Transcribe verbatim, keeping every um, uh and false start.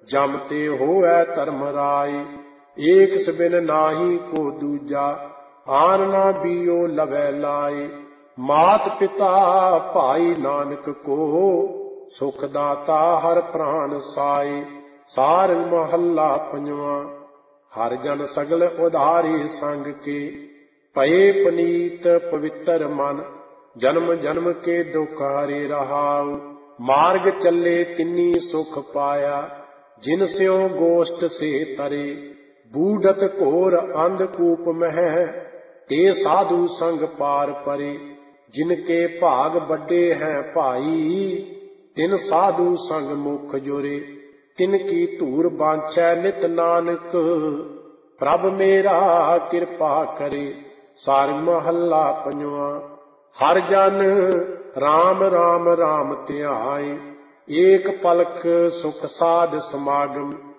जम ते होए धर्म राय। एक सबिन नाही को दूजा, आन ना बियो लवै लाए। मात पिता भाई नानक को, सुख दाता हर प्राण साए। सार महला पंजवा। हर जन सगल उधारे संग के, पये पनीत पवित्र मन। जन्म जन्म के दुखारे रहाउ, मार्ग चले तिन्नी सुख पाया। जिन स्यों गोष्ठ से तरे, बूढ़त घोर अंधकूप मह। ते साधु संग पार परे, जिनके भाग बड़े हैं भाई। तिन साधु संग मुख जुरे, तिनकी धूर बांछै नित नानक। प्रभ मेरा कृपा करे। सार महला पंजवा। हर जन राम राम राम ध्याए, एक पलक सुख साध समागम।